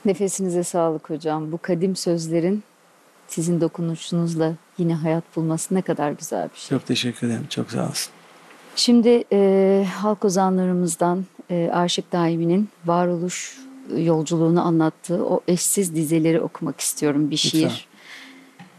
Nefesinize sağlık hocam. Bu kadim sözlerin sizin dokunuşunuzla yine hayat bulması ne kadar güzel bir şey. Çok teşekkür ederim. Çok sağ olsun. Şimdi halk ozanlarımızdan Aşık Daimi'nin varoluş yolculuğunu anlattığı o eşsiz dizeleri okumak istiyorum. Bir Lütfen. şiir.